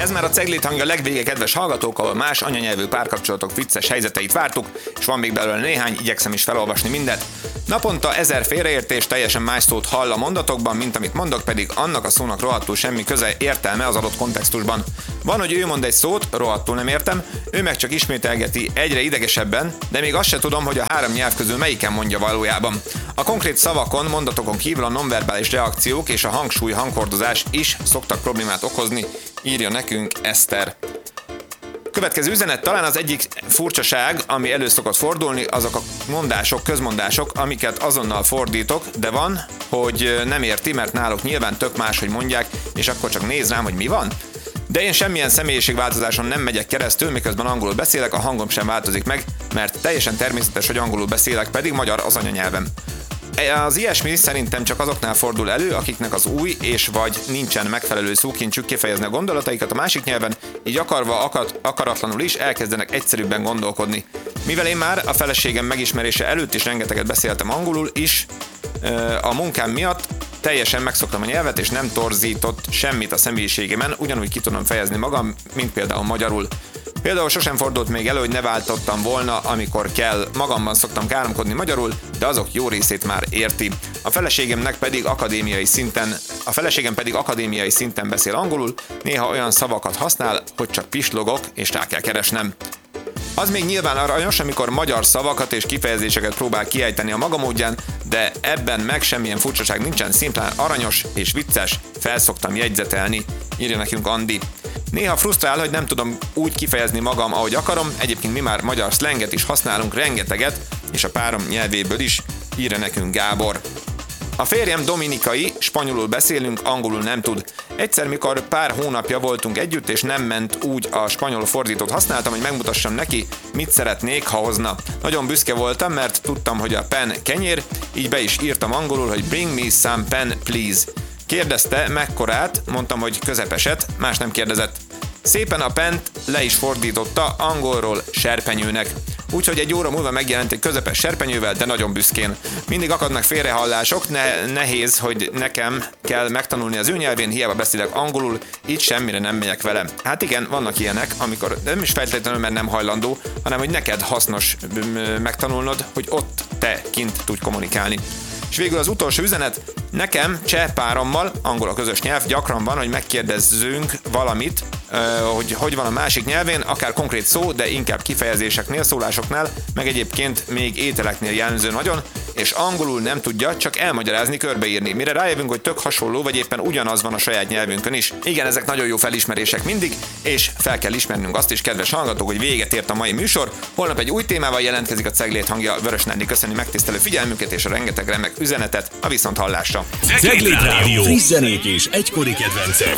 Ez már a Ceglét hangja legvége, kedves hallgatók, ahol más anyanyelvű párkapcsolatok vicces helyzeteit vártuk, és van még belőle néhány, igyekszem is felolvasni mindet. Naponta 1000 félreértés, teljesen más szót hall a mondatokban, mint amit mondok, pedig annak a szónak rohadtul semmi köze értelme az adott kontextusban. Van, hogy ő mond egy szót, rohadtul nem értem, ő meg csak ismételgeti egyre idegesebben, de még azt se tudom, hogy a 3 nyelv közül melyiken mondja valójában. A konkrét szavakon, mondatokon kívül a nonverbális reakciók és a hangsúly, hanghordozás is szoktak problémát okozni, írja nekünk Eszter. Következő üzenet, talán az egyik furcsaság, ami elő szokott fordulni, azok a mondások, közmondások, amiket azonnal fordítok, de van, hogy nem érti, mert náluk nyilván tök más, hogy mondják, és akkor csak néz rám, hogy mi van. De én semmilyen személyiségváltozáson nem megyek keresztül, miközben angolul beszélek, a hangom sem változik meg, mert teljesen természetes, hogy angolul beszélek, pedig magyar az anyanyelvem. Az ilyesmi szerintem csak azoknál fordul elő, akiknek az új és vagy nincsen megfelelő szókincsük kifejezni a gondolataikat a másik nyelven, így akarva akaratlanul is elkezdenek egyszerűbben gondolkodni. Mivel én már a feleségem megismerése előtt is rengeteget beszéltem angolul is, a munkám miatt teljesen megszoktam a nyelvet, és nem torzított semmit a személyiségemen, ugyanúgy ki tudom fejezni magam, mint például magyarul. Például sosem fordult még elő, hogy ne váltottam volna, amikor kell. Magamban szoktam káromkodni magyarul, de azok jó részét már érti. A feleségem pedig akadémiai szinten beszél angolul, néha olyan szavakat használ, hogy csak pislogok, és rá kell keresnem. Az még nyilván aranyos, amikor magyar szavakat és kifejezéseket próbál kiejteni a maga módján, de ebben meg semmilyen furcsaság nincsen, szimplán aranyos és vicces, felszoktam jegyzetelni, írja nekünk Andi. Néha frusztrál, hogy nem tudom úgy kifejezni magam, ahogy akarom, egyébként mi már magyar szlenget is használunk rengeteget, és a párom nyelvéből is, írja nekünk Gábor. A férjem dominikai, spanyolul beszélünk, angolul nem tud. Egyszer, mikor pár hónapja voltunk együtt, és nem ment úgy a spanyol fordítót használtam, hogy megmutassam neki, mit szeretnék, ha hozna. Nagyon büszke voltam, mert tudtam, hogy a pen kenyér, így be is írtam angolul, hogy bring me some pen, please. Kérdezte, mekkorát, mondtam, hogy közepeset, más nem kérdezett. Szépen a pent le is fordította angolról serpenyőnek. Úgyhogy egy óra múlva megjelent egy közepes serpenyővel, de nagyon büszkén. Mindig akadnak félrehallások, nehéz, hogy nekem kell megtanulni az ő nyelvén, hiába beszélek angolul, így semmire nem megyek vele. Hát igen, vannak ilyenek, amikor nem is feltétlenül, mert nem hajlandó, hanem hogy neked hasznos megtanulnod, hogy ott te kint tudj kommunikálni. És végül az utolsó üzenet, nekem cseh párommal, angol a közös nyelv, gyakran van, hogy megkérdezzünk valamit, hogy van a másik nyelvén, akár konkrét szó, de inkább kifejezéseknél, szólásoknál, meg egyébként még ételeknél jellemző nagyon, és angolul nem tudja csak elmagyarázni, körbeírni. Mire rájövünk, hogy tök hasonló, vagy éppen ugyanaz van a saját nyelvünkön is. Igen, ezek nagyon jó felismerések mindig, és fel kell ismernünk azt is, kedves hallgatók, hogy véget ért a mai műsor. Holnap egy új témával jelentkezik a Ceglét hangja. Vörös Nándi köszöni megtisztelő figyelmüket és a rengeteg remek üzenetet, a viszonthallásra. Ceglét Rádió, friss zenék és egykori kedvencek.